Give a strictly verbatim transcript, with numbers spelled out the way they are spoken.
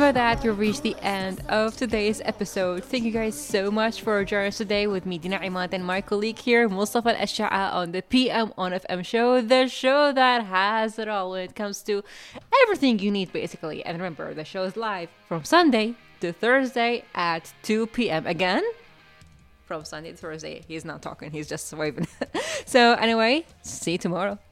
with that, we've reached the end of today's episode. Thank you guys so much for joining us today with me, Dina Imad, and my colleague here, Mustafa Al-Ashja'a, on the P M on F M show, the show that has it all when it comes to everything you need, basically. And remember, the show is live from Sunday to Thursday at two p.m. Again, from Sunday to Thursday. He's not talking, he's just waving. So anyway, see you tomorrow.